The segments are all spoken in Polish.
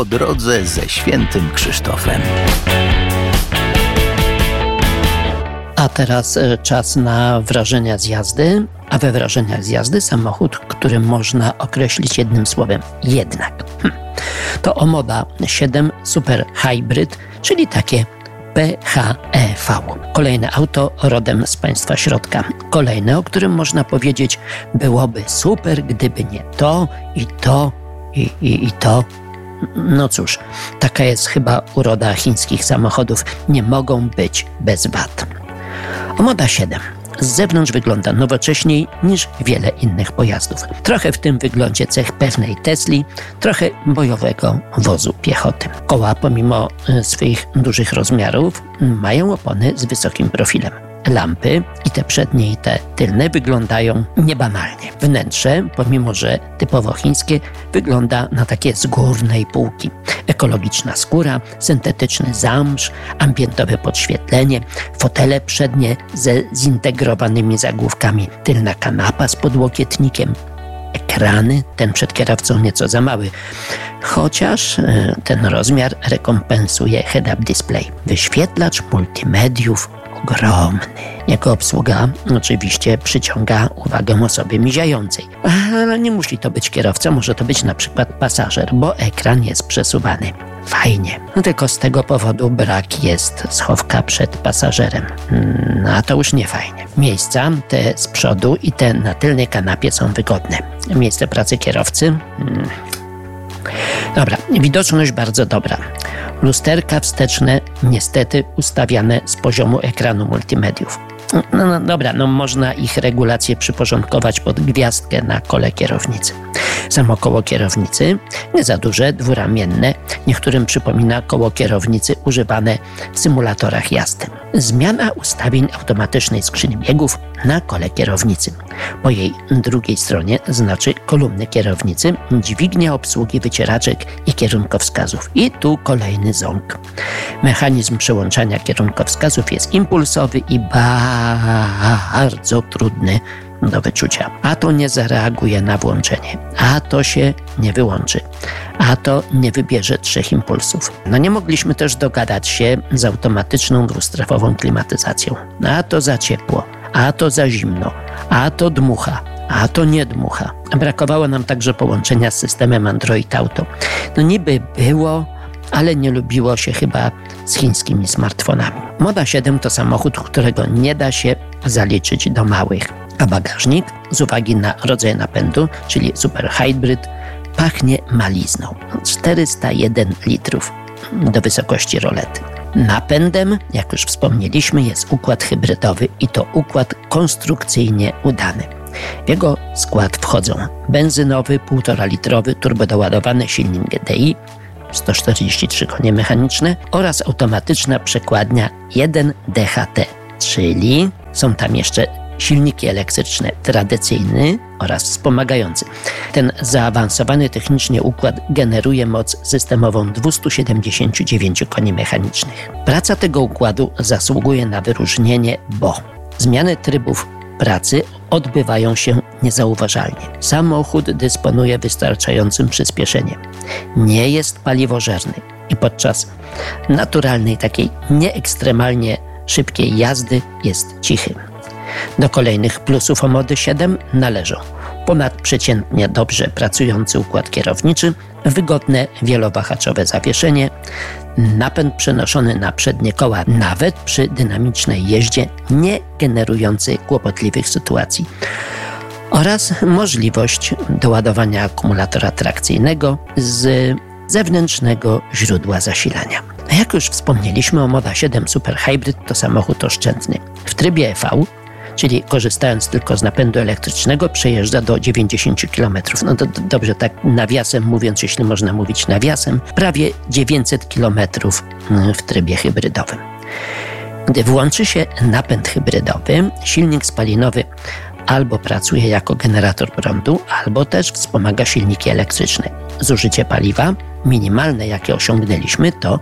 po drodze ze Świętym Krzysztofem. A teraz czas na wrażenia z jazdy. A we wrażeniach z jazdy samochód, który można określić jednym słowem jednak. To Omoda 7 Super Hybrid, czyli takie PHEV. Kolejne auto rodem z państwa środka. Kolejne, o którym można powiedzieć, byłoby super, gdyby nie to i to i to. No cóż, taka jest chyba uroda chińskich samochodów. Nie mogą być bez wad. Omoda 7. Z zewnątrz wygląda nowocześniej niż wiele innych pojazdów. Trochę w tym wyglądzie cech pewnej Tesli, trochę bojowego wozu piechoty. Koła, pomimo swoich dużych rozmiarów, mają opony z wysokim profilem. Lampy, i te przednie, i te tylne, wyglądają niebanalnie. Wnętrze, pomimo że typowo chińskie, wygląda na takie z górnej półki. Ekologiczna skóra, syntetyczny zamsz, ambientowe podświetlenie, fotele przednie ze zintegrowanymi zagłówkami, tylna kanapa z podłokietnikiem, ekrany, ten przed kierowcą nieco za mały, chociaż ten rozmiar rekompensuje head-up display. Wyświetlacz multimediów ogromny. Jego obsługa oczywiście przyciąga uwagę osoby miziającej. Ale nie musi to być kierowca, może to być na przykład pasażer, bo ekran jest przesuwany. Fajnie. No tylko z tego powodu brak jest schowka przed pasażerem. A to już nie fajnie. Miejsca te z przodu i te na tylnej kanapie są wygodne. Miejsce pracy kierowcy? Dobra, widoczność bardzo dobra. Lusterka wsteczne niestety ustawiane z poziomu ekranu multimediów. No dobra, można ich regulację przyporządkować pod gwiazdkę na kole kierownicy. Samo koło kierownicy, nie za duże, dwuramienne, niektórym przypomina koło kierownicy używane w symulatorach jazdy. Zmiana ustawień automatycznej skrzyni biegów na kole kierownicy. Po jej drugiej stronie, znaczy kolumny kierownicy, dźwignia obsługi wycieraczek i kierunkowskazów. I tu kolejny ząg. Mechanizm przełączania kierunkowskazów jest impulsowy i bardzo trudny do wyczucia. A to nie zareaguje na włączenie, a to się nie wyłączy, a to nie wybierze 3 impulsów. Nie mogliśmy też dogadać się z automatyczną dwustrefową klimatyzacją. A to za ciepło, a to za zimno, a to dmucha, a to nie dmucha. Brakowało nam także połączenia z systemem Android Auto. Niby było, ale nie lubiło się chyba z chińskimi smartfonami. Moda 7 to samochód, którego nie da się zaliczyć do małych. A bagażnik, z uwagi na rodzaj napędu, czyli Super Hybrid, pachnie malizną. 401 litrów do wysokości rolety. Napędem, jak już wspomnieliśmy, jest układ hybrydowy i to układ konstrukcyjnie udany. W jego skład wchodzą benzynowy, 1,5-litrowy turbodoładowany silnik GDI, 143 konie mechaniczne oraz automatyczna przekładnia 1 DHT, czyli są tam jeszcze silniki elektryczne tradycyjny oraz wspomagający. Ten zaawansowany technicznie układ generuje moc systemową 279 koni mechanicznych. Praca tego układu zasługuje na wyróżnienie, bo zmiany trybów pracy odbywają się niezauważalnie. Samochód dysponuje wystarczającym przyspieszeniem. Nie jest paliwożerny i podczas naturalnej, takiej nieekstremalnie szybkiej jazdy jest cichy. Do kolejnych plusów Omody 7 należą ponadprzeciętnie dobrze pracujący układ kierowniczy, wygodne wielowahaczowe zawieszenie, napęd przenoszony na przednie koła nawet przy dynamicznej jeździe, nie generujący kłopotliwych sytuacji oraz możliwość doładowania akumulatora trakcyjnego z zewnętrznego źródła zasilania. Jak już wspomnieliśmy, Omoda 7 Super Hybrid to samochód oszczędny. W trybie EV, czyli korzystając tylko z napędu elektrycznego, przejeżdża do 90 km. Dobrze, tak nawiasem mówiąc, jeśli można mówić nawiasem, prawie 900 km w trybie hybrydowym. Gdy włączy się napęd hybrydowy, silnik spalinowy albo pracuje jako generator prądu, albo też wspomaga silniki elektryczne. Zużycie paliwa minimalne, jakie osiągnęliśmy, to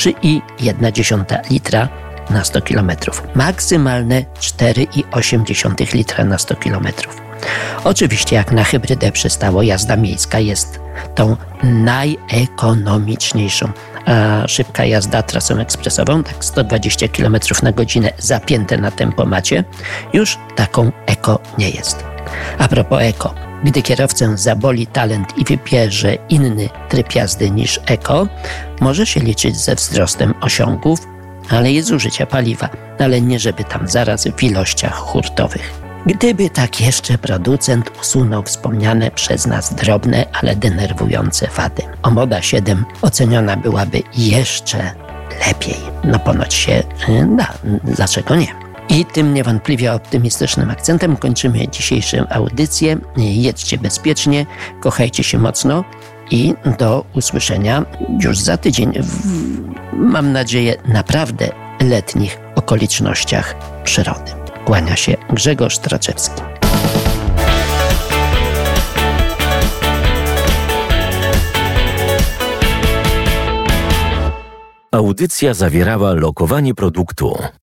3,1 litra na 100 km. Maksymalne 4,8 litra na 100 km. Oczywiście jak na hybrydę przystało, jazda miejska jest tą najekonomiczniejszą. A szybka jazda trasą ekspresową, tak 120 km na godzinę zapięte na tempomacie, już taką eko nie jest. A propos eko, gdy kierowcę zaboli talent i wybierze inny tryb jazdy niż eko, może się liczyć ze wzrostem osiągów, ale i zużycia paliwa, ale nie żeby tam zaraz w ilościach hurtowych. Gdyby tak jeszcze producent usunął wspomniane przez nas drobne, ale denerwujące wady, Omoda 7 oceniona byłaby jeszcze lepiej. No ponoć się da, dlaczego nie? I tym niewątpliwie optymistycznym akcentem kończymy dzisiejszą audycję. Jedźcie bezpiecznie, kochajcie się mocno i do usłyszenia już za tydzień mam nadzieję, naprawdę letnich okolicznościach przyrody. Kłania się Grzegorz Traczewski. Audycja zawierała lokowanie produktu.